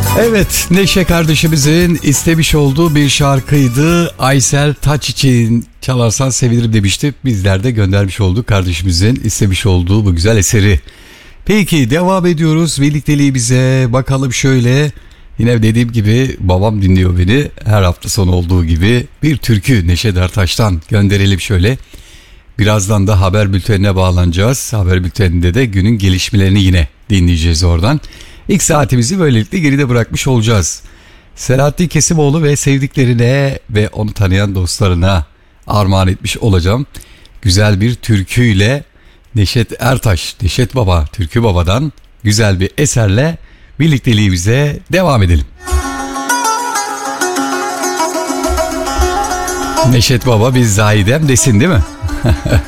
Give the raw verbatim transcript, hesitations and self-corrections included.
Evet, Neşe kardeşimizin istemiş olduğu bir şarkıydı. Aysel Taç için çalarsan sevinirim demişti. Bizler de göndermiş olduk kardeşimizin istemiş olduğu bu güzel eseri. Peki devam ediyoruz birlikteliğimize. Bakalım şöyle, yine dediğim gibi babam dinliyor beni her hafta sonu olduğu gibi. Bir türkü Neşe Ertaş'tan gönderelim şöyle. Birazdan da haber bültenine bağlanacağız. Haber bülteninde de günün gelişmelerini yine dinleyeceğiz oradan. İlk saatimizi böylelikle geride bırakmış olacağız. Selahattin Kesimoğlu ve sevdiklerine ve onu tanıyan dostlarına armağan etmiş olacağım. Güzel bir türküyle Neşet Ertaş, Neşet Baba, Türkü Baba'dan güzel bir eserle birlikteliğimize devam edelim. Neşet Baba biz Zahidem desin değil mi?